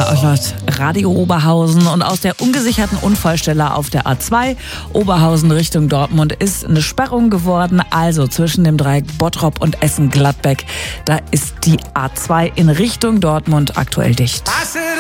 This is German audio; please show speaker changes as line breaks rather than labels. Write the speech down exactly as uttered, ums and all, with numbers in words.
laut Radio Oberhausen. Und aus der ungesicherten Unfallstelle auf der A zwei Oberhausen Richtung Dortmund ist eine Sperrung geworden. Also zwischen dem Dreieck Bottrop und Essen-Gladbeck. Da ist die A zwei in Richtung Dortmund aktuell dicht.